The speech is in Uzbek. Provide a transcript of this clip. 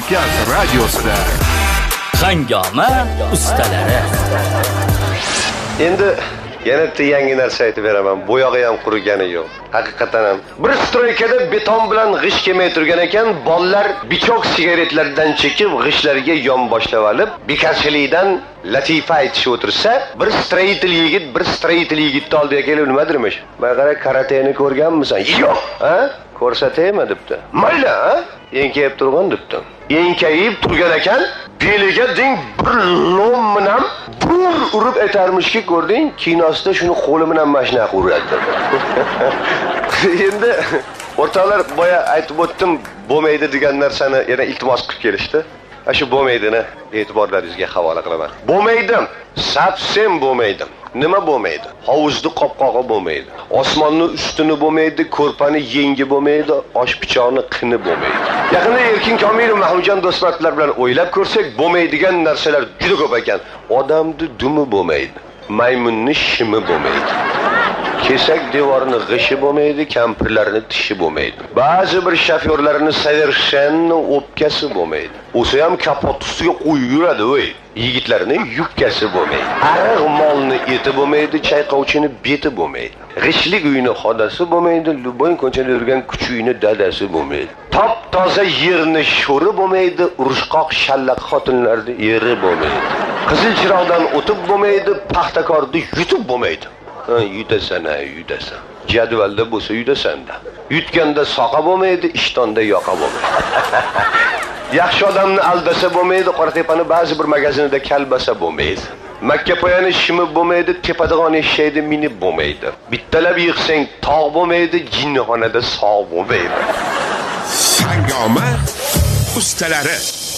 Kavkaz radiosida Hangoma ustalari. Endi yana yangi narsa aytib beraman. Bo'yog'i ham qurigani yo'q. Haqiqatan ham bir stroykada beton bilan g'ish kelmay turgan ekan, bolalar bichok sigaretlardan chekib g'ishlarga yon boshlab olib, bekarchilikdan latifa aytishib o'tirsa, bir streytel yigitni oldiga kelib nima dermish? "Men qara karateni ko'rganmisan?" "Yo'q." "Ha? Ko'rsataymi?" debdi. "Mayli, ha?" Enkayib turgan debdi. Enkayib turgan ekan, beliga deng bir lom bilan bur urib aytarmishki, ko'rding, kinosida shuni qo'li bilan mashina uradi. Endi o'rtoqlar boya aytib o'tdim, bo'lmaydi degan narsani yana iltimos qilib kelishdi. Shu bo'lmaydini e'tiborlaringizga havola qilaman. Bo'lmaydi. Sapsem bo'lmaydi. Nima bo'lmaydi? Hovuzning qopqog'i bo'lmaydi. Osmonning ustuni bo'lmaydi, ko'rpani yengi bo'lmaydi, osh pichoqning qini bo'lmaydi. Yaqinda Erkin Komilov, Mahmudjon Do'stmatlar bilan o'ylab ko'rsak, bo'lmaydigan narsalar juda ko'p ekan. Odamning dumi bo'lmaydi. Maymunning shimi bo'lmaydi. Kesak devorni g'ishi bo'lmaydi, kampirlarning tishi bo'lmaydi. Ba'zi bir shofyorlarning savershanni o'pkasi bo'lmaydi. O'sa ham kapot ustiga qo'yib yuradi, voy. Yigitlarning yubkasi bo'lmaydi. Ariq molni eti bo'lmaydi, chayqovchini beti bo'lmaydi. G'ishlik uyni xodasi bo'lmaydi, Luboy ko'chada yurgan kuchuyni dadasi bo'lmaydi. Top toza yerni sho'ri bo'lmaydi, urushqoq shallaq xotinlarning eri bo'lmaydi. Qizil chiroqdan o'tib bo'lmaydi, paxtakorni yutib bo'lmaydi. Yutasan. Jadvalda bo'lsa yutasan-da. Yutganda soqa bo'lmaydi, ishtonda yoqa bo'lmaydi. Yaxshi odamni aldasa bo'lmaydi, Qoratepaning ba'zi bir magazinida kalbasa bo'lmaydi. Makkapoyani shimi bo'lmaydi, tepadig'on eshakni minib bo'lmaydi. Bittalab yig'sang tog' bo'lmaydi, jinnixonada sog' bo'lmaydi. Hangoma ustalari.